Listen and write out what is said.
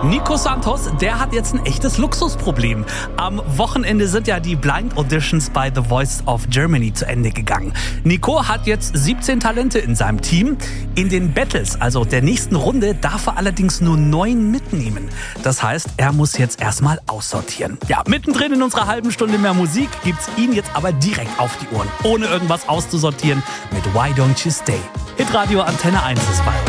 Nico Santos, der hat jetzt ein echtes Luxusproblem. Am Wochenende sind ja die Blind Auditions bei The Voice of Germany zu Ende gegangen. Nico hat jetzt 17 Talente in seinem Team. In den Battles, also der nächsten Runde, darf er allerdings nur 9 mitnehmen. Das heißt, er muss jetzt erstmal aussortieren. Ja, mittendrin in unserer halben Stunde mehr Musik gibt's ihn jetzt aber direkt auf die Ohren, ohne irgendwas auszusortieren mit Why Don't You Stay. Hitradio Antenne 1 ist bei uns.